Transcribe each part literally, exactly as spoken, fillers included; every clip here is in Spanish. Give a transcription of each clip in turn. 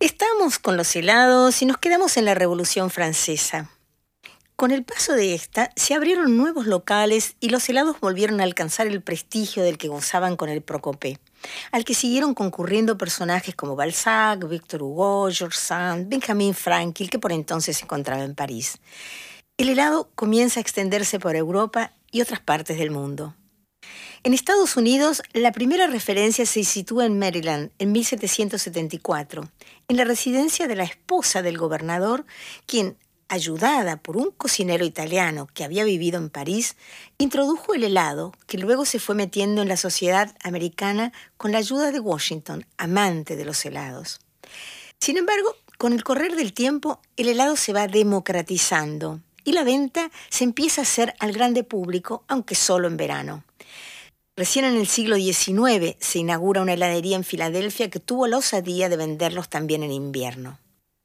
Estamos con los helados y nos quedamos en la Revolución Francesa. Con el paso de esta, se abrieron nuevos locales y los helados volvieron a alcanzar el prestigio del que gozaban con el Procopé, al que siguieron concurriendo personajes como Balzac, Victor Hugo, George Sand, Benjamin Franklin, que por entonces se encontraba en París. El helado comienza a extenderse por Europa y otras partes del mundo. En Estados Unidos, la primera referencia se sitúa en Maryland, en mil setecientos setenta y cuatro, en la residencia de la esposa del gobernador, quien, ayudada por un cocinero italiano que había vivido en París, introdujo el helado, que luego se fue metiendo en la sociedad americana con la ayuda de Washington, amante de los helados. Sin embargo, con el correr del tiempo, el helado se va democratizando y la venta se empieza a hacer al grande público, aunque solo en verano. Recién en el siglo diecinueve se inaugura una heladería en Filadelfia que tuvo la osadía de venderlos también en invierno.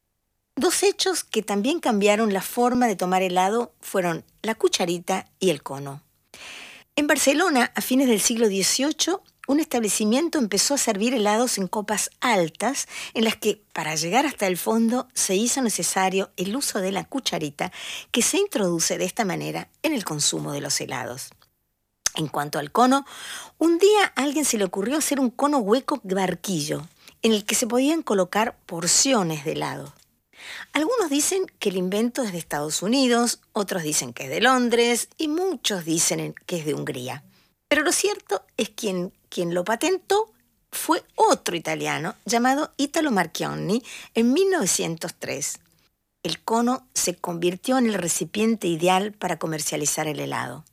Dos hechos que también cambiaron la forma de tomar helado fueron la cucharita y el cono. En Barcelona, a fines del siglo dieciocho, un establecimiento empezó a servir helados en copas altas, en las que, para llegar hasta el fondo, se hizo necesario el uso de la cucharita, que se introduce de esta manera en el consumo de los helados. En cuanto al cono, un día a alguien se le ocurrió hacer un cono hueco de barquillo, en el que se podían colocar porciones de helado. Algunos dicen que el invento es de Estados Unidos, otros dicen que es de Londres y muchos dicen que es de Hungría. Pero lo cierto es que quien, quien lo patentó fue otro italiano llamado Italo Marchionne en mil novecientos tres. El cono se convirtió en el recipiente ideal para comercializar el helado.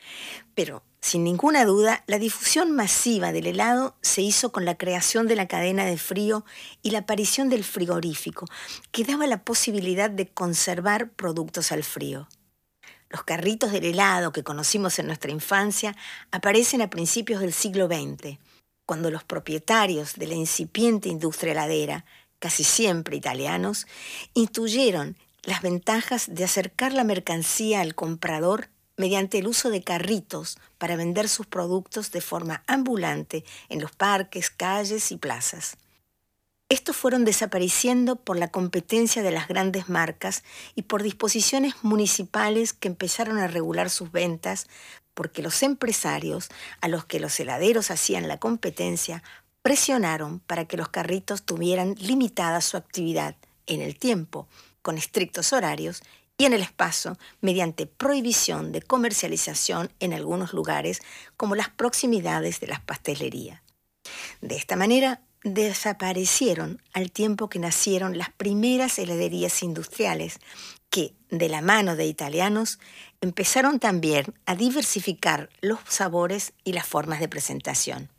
Pero, sin ninguna duda, la difusión masiva del helado se hizo con la creación de la cadena de frío y la aparición del frigorífico, que daba la posibilidad de conservar productos al frío. Los carritos del helado que conocimos en nuestra infancia aparecen a principios del siglo veinte, cuando los propietarios de la incipiente industria heladera, casi siempre italianos, intuyeron las ventajas de acercar la mercancía al comprador mediante el uso de carritos para vender sus productos de forma ambulante en los parques, calles y plazas. Estos fueron desapareciendo por la competencia de las grandes marcas y por disposiciones municipales que empezaron a regular sus ventas, porque los empresarios, a los que los heladeros hacían la competencia, presionaron para que los carritos tuvieran limitada su actividad en el tiempo, con estrictos horarios, y en el espacio, mediante prohibición de comercialización en algunos lugares, como las proximidades de las pastelerías. De esta manera, desaparecieron al tiempo que nacieron las primeras heladerías industriales, que, de la mano de italianos, empezaron también a diversificar los sabores y las formas de presentación.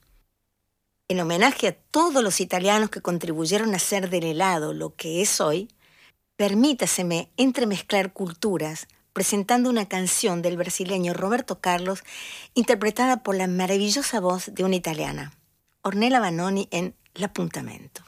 En homenaje a todos los italianos que contribuyeron a hacer del helado lo que es hoy, permítaseme entremezclar culturas presentando una canción del brasileño Roberto Carlos interpretada por la maravillosa voz de una italiana, Ornella Vanoni en L'Appuntamento.